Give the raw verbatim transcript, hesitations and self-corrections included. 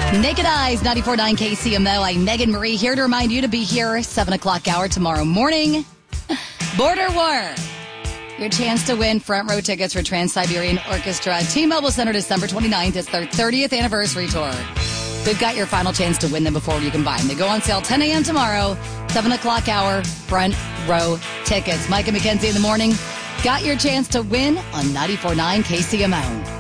Naked Eyes, ninety-four point nine K C M O. I'm Megan Marie here to remind you to be here seven o'clock hour tomorrow morning. Border War. Your chance to win front row tickets for Trans-Siberian Orchestra. T-Mobile Center, December twenty-ninth. It's their thirtieth anniversary tour. We've got your final chance to win them before you can buy them. They go on sale ten a.m. tomorrow, seven o'clock hour, front row tickets. Mike and Mackenzie in the morning. Got your chance to win on ninety-four point nine K C M O.